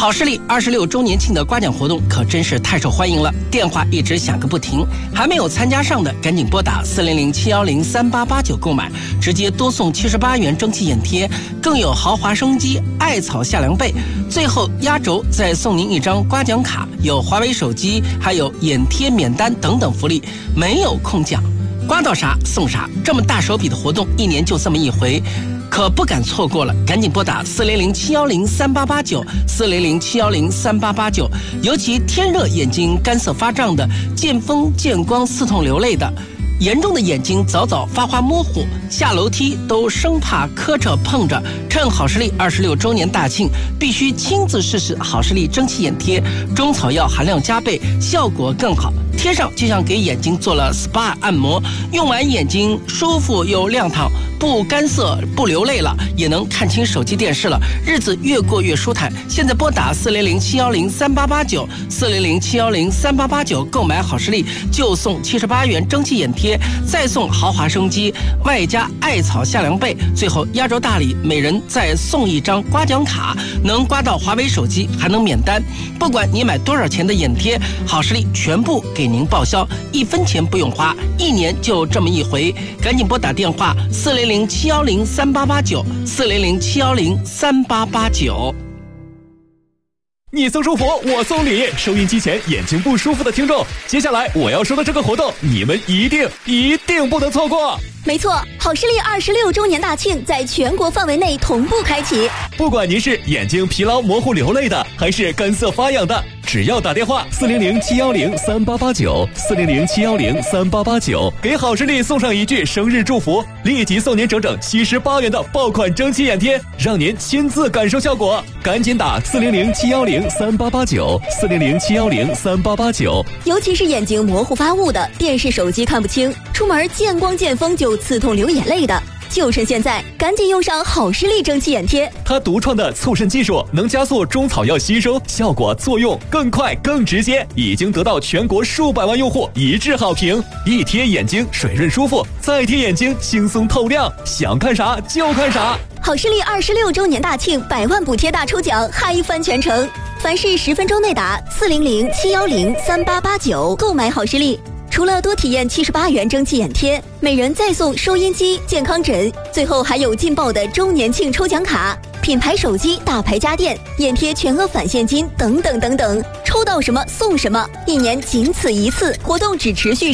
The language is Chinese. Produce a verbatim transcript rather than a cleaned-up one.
好视力二十六周年庆的刮奖活动可真是太受欢迎了，电话一直响个不停。还没有参加上的，赶紧拨打四零零七幺零三八八九购买，直接多送七十八元蒸汽眼贴，更有豪华升级艾草夏凉被，最后压轴再送您一张刮奖卡，有华为手机，还有眼贴免单等等福利，没有空奖，刮到啥送啥。这么大手笔的活动，一年就这么一回，可不敢错过了，赶紧拨打四零零七幺零三八八九，四零零七幺零三八八九。尤其天热眼睛干涩发胀的，见风见光刺痛流泪的，严重的眼睛早早发花模糊，下楼梯都生怕磕着碰着。趁好视力二十六周年大庆，必须亲自试试好视力蒸汽眼贴，中草药含量加倍，效果更好。贴上就像给眼睛做了 S P A 按摩，用完眼睛舒服又亮堂，不干涩不流泪了，也能看清手机电视了，日子越过越舒坦。现在拨打四零零七幺零三八八九，四零零七幺零三八八九购买好视力，就送七十八元蒸汽眼贴，再送豪华升级，外加艾草夏凉被，最后压轴大礼，每人再送一张刮奖卡，能刮到华为手机，还能免单。不管你买多少钱的眼贴，好视力全部给您报销，一分钱不用花，一年就这么一回。赶紧拨打电话四零零七幺零三八八九，四零零七幺零三八八九。 你送舒服，我送礼。收音机前眼睛不舒服的听众，接下来我要说的这个活动，你们一定一定不能错过。 没错，好视力二十六周年大庆在全国范围内同步开启。 不管您是眼睛疲劳模糊流泪的，还是干涩发痒的，只要打电话四零零七幺零三八八九，四零零七幺零三八八九，给好视力送上一句生日祝福，立即送您整整七十八元的爆款蒸汽眼贴，让您亲自感受效果。赶紧打四零零七幺零三八八九，四零零七幺零三八八九。 尤其是眼睛模糊发雾的，电视手机看不清，出门见光见风就刺痛流眼泪的，就趁现在，赶紧用上好视力蒸汽眼贴。 它独创的促渗技术能加速中草药吸收，效果作用更快更直接，已经得到全国数百万用户一致好评。一贴眼睛水润舒服，再贴眼睛轻松透亮，想看啥就看啥。 好视力二十六周年大庆，百万补贴大抽奖，嗨翻全城！凡是十分钟内打四零零七幺零三八八九购买好视力。除了多体验七十八元蒸汽眼贴，每人再送收音机、健康枕，最后还有劲爆的周年庆抽奖卡、品牌手机、大牌家电、眼贴全额返现金等等等等，抽到什么送什么，一年仅此一次，活动只持续